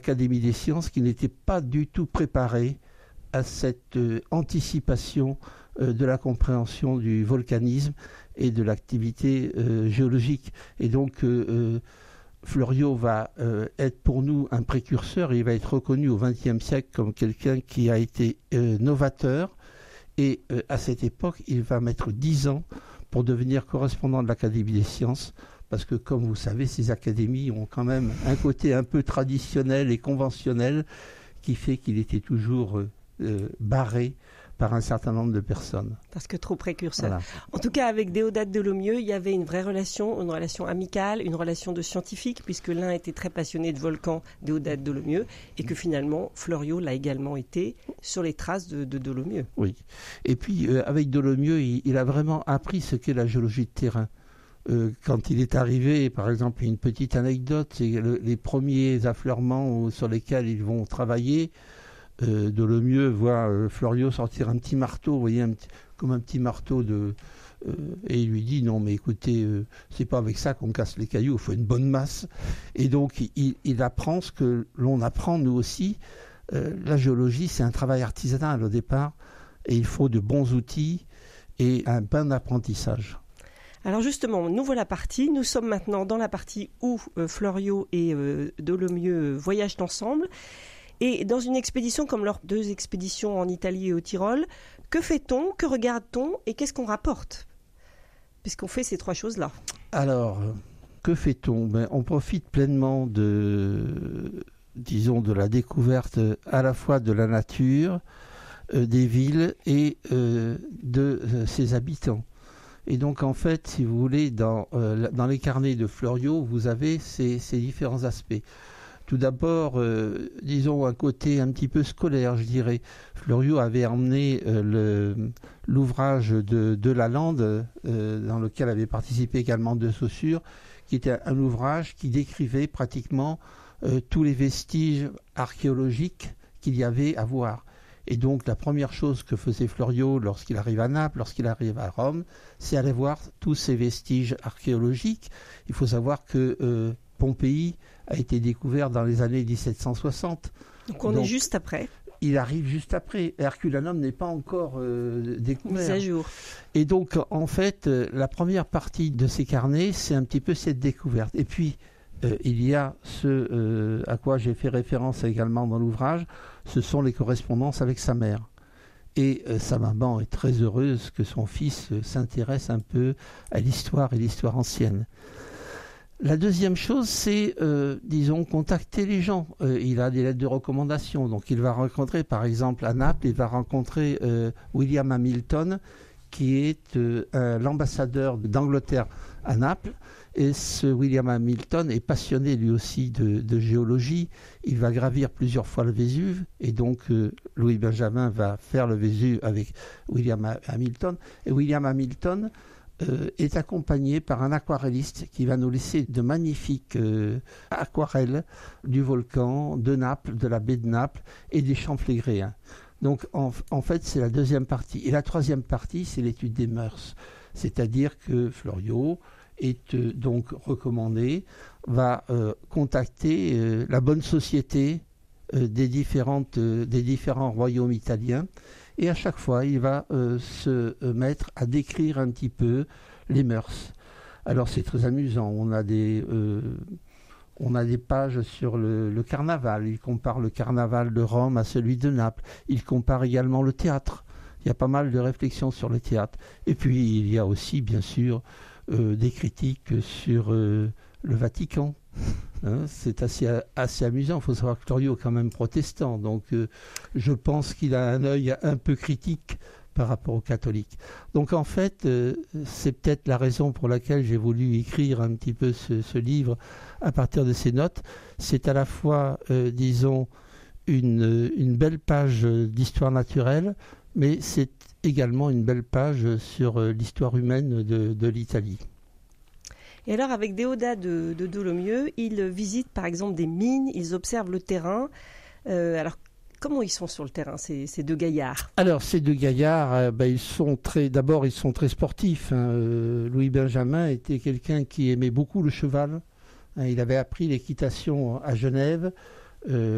l'Académie des sciences qui n'était pas du tout préparée à cette anticipation de la compréhension du volcanisme et de l'activité géologique. Et donc, Fleuriot va être pour nous un précurseur et il va être reconnu au XXe siècle comme quelqu'un qui a été novateur. Et à cette époque, il va mettre 10 ans pour devenir correspondant de l'Académie des sciences. Parce que, comme vous savez, ces académies ont quand même un côté un peu traditionnel et conventionnel qui fait qu'il était toujours barré par un certain nombre de personnes. Parce que trop précurseur. Voilà. En tout cas, avec Déodat Dolomieu, il y avait une vraie relation, une relation amicale, une relation de scientifique, puisque l'un était très passionné de volcans, Déodat Dolomieu, et que finalement, Fleuriot l'a également été sur les traces de Dolomieu. Oui. Et puis, avec Dolomieu, il a vraiment appris ce qu'est la géologie de terrain. Quand il est arrivé, par exemple, une petite anecdote, c'est les premiers affleurements sur lesquels ils vont travailler. Dolomieu voit Fleuriot sortir un petit marteau, vous voyez, comme un petit marteau et il lui dit non mais écoutez, c'est pas avec ça qu'on casse les cailloux, il faut une bonne masse. Et donc il apprend ce que l'on apprend nous aussi. La géologie, c'est un travail artisanal au départ, et il faut de bons outils et un bon apprentissage. Alors justement, nous voilà partis. Nous sommes maintenant dans la partie où Fleuriot et Dolomieu voyagent ensemble. Et dans une expédition comme leurs 2 expéditions en Italie et au Tyrol, que fait-on, que regarde-t-on et qu'est-ce qu'on rapporte, puisqu'on fait ces 3 choses-là? Alors, que fait-on? On profite pleinement de la découverte à la fois de la nature, des villes et de ses habitants. Et donc, en fait, si vous voulez, dans les carnets de Fleuriot, vous avez ces différents aspects. Tout d'abord, disons, un côté un petit peu scolaire, je dirais. Fleuriot avait emmené l'ouvrage de Lalande, dans lequel avait participé également de Saussure, qui était un ouvrage qui décrivait pratiquement tous les vestiges archéologiques qu'il y avait à voir. Et donc, la première chose que faisait Fleuriot lorsqu'il arrive à Naples, lorsqu'il arrive à Rome, c'est aller voir tous ces vestiges archéologiques. Il faut savoir que Pompéi a été découvert dans les années 1760. Donc on est juste après. Il arrive juste après. Herculanum n'est pas encore découvert. Mise à jour. Et donc, en fait, la première partie de ces carnets, c'est un petit peu cette découverte. Et puis, il y a ce à quoi j'ai fait référence également dans l'ouvrage, ce sont les correspondances avec sa mère. Et sa maman est très heureuse que son fils s'intéresse un peu à l'histoire et l'histoire ancienne. La deuxième chose, c'est, disons, contacter les gens. Il a des lettres de recommandation. Donc, il va rencontrer, par exemple, à Naples, il va rencontrer William Hamilton, qui est l'ambassadeur d'Angleterre à Naples. Et ce William Hamilton est passionné, lui aussi, de géologie. Il va gravir plusieurs fois le Vésuve. Et donc, Louis Benjamin va faire le Vésuve avec William Hamilton. Et William Hamilton est accompagné par un aquarelliste qui va nous laisser de magnifiques aquarelles du volcan, de Naples, de la baie de Naples et des champs phlégraéens. Donc en fait, c'est la deuxième partie. Et la troisième partie, c'est l'étude des mœurs. C'est-à-dire que Fleuriot est donc recommandé, va contacter la bonne société des différents royaumes italiens. Et à chaque fois, il va se mettre à décrire un petit peu les mœurs. Alors c'est très amusant. On a des pages sur le carnaval. Il compare le carnaval de Rome à celui de Naples. Il compare également le théâtre. Il y a pas mal de réflexions sur le théâtre. Et puis il y a aussi, bien sûr, des critiques sur le Vatican. C'est assez amusant. Il faut savoir que Fleuriot est quand même protestant, donc je pense qu'il a un œil un peu critique par rapport aux catholiques. Donc en fait, c'est peut-être la raison pour laquelle j'ai voulu écrire un petit peu ce livre à partir de ces notes. C'est à la fois, disons, une belle page d'histoire naturelle, mais c'est également une belle page sur l'histoire humaine de l'Italie. Et alors, avec Déodat de Dolomieu, ils visitent par exemple des mines, ils observent le terrain. Alors, comment ils sont sur le terrain, ces 2 gaillards? Alors, ces 2 gaillards, ils sont très sportifs. Louis Benjamin était quelqu'un qui aimait beaucoup le cheval. Il avait appris l'équitation à Genève.